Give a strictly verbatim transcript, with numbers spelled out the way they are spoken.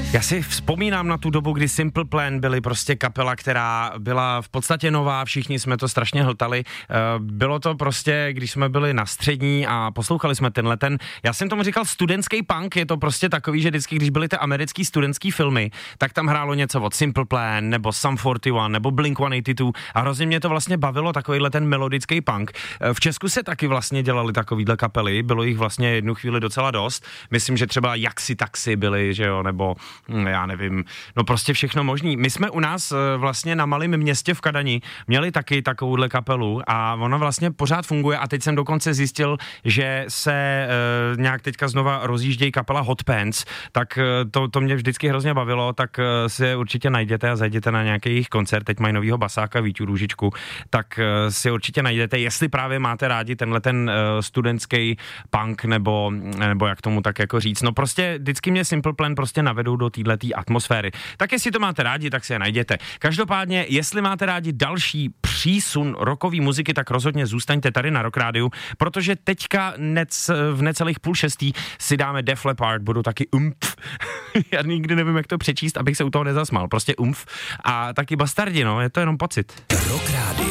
Já si vzpomínám na tu dobu, kdy Simple Plan byli prostě kapela, která byla v podstatě nová, všichni jsme to strašně hltali. Bylo to prostě, když jsme byli na střední a poslouchali jsme tenhle ten, já jsem tomu říkal studentský punk, je to prostě takový, že vždycky, když byly ty americký studentský filmy, tak tam hrálo něco od Simple Plan, nebo Sum čtyřicet jedna, nebo Blink sto osmdesát dva a hrozně mě to vlastně bavilo, takovýhle ten melodický punk. V Česku se taky vlastně dělali takovýhle kapely, bylo jich vlastně jednu chvíli docela dost. Myslím, že třeba Jaxi Taxi byli, že jo, nebo já nevím, no prostě všechno možný. My jsme u nás vlastně na malém městě v Kadani měli taky takovouhle kapelu a ona vlastně pořád funguje a teď jsem dokonce zjistil, že se e, nějak teďka znova rozjíždějí kapela Hot Pants, tak to, to mě vždycky hrozně bavilo, tak si je určitě najděte a zajděte na nějaký jejich koncert, teď mají novýho basáka Víťu Růžičku, tak si určitě najdete, jestli právě máte rádi tenhle ten uh, studentský punk nebo, nebo jak tomu tak jako říct. No prostě vždycky mě Simple Plan prostě navedou do téhletý atmosféry. Tak jestli to máte rádi, tak si je najděte. Každopádně, jestli máte rádi další přísun rockové muziky, tak rozhodně zůstaňte tady na Rock Rádiu, protože teďka nec, v necelých půl šestý si dáme Def Leppard, budu taky umf. Já nikdy nevím, jak to přečíst, abych se u toho nezasmal. Prostě umf. A taky bastardi, no, je to jenom pocit. Rock Rádio.